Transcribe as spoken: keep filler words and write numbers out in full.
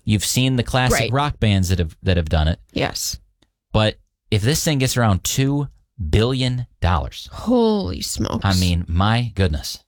You've seen the classic Right. rock bands that have that have done it. Yes. But if this thing gets around two billion dollars, Holy smokes. I mean, my goodness.